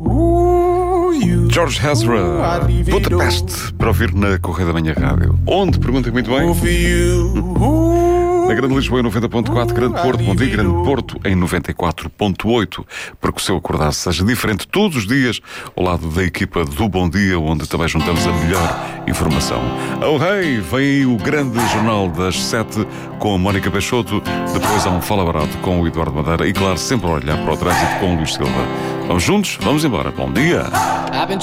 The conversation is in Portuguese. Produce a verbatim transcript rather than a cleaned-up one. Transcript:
George Ezra, Budapeste, para ouvir na Correia da Manhã Rádio. Onde? Pergunta muito bem. Na Grande Lisboa em noventa ponto quatro, Grande Porto, bom dia, Grande Porto em noventa e quatro ponto oito, para que o seu acordar seja diferente todos os dias, ao lado da equipa do Bom Dia, onde também juntamos a melhor informação. Oh hey, vem aí o grande jornal das sete com a Mónica Peixoto, depois há um Fala Barato com o Eduardo Madeira e, claro, sempre a olhar para o trânsito com o Luís Silva. Vamos juntos? Vamos embora. Bom dia!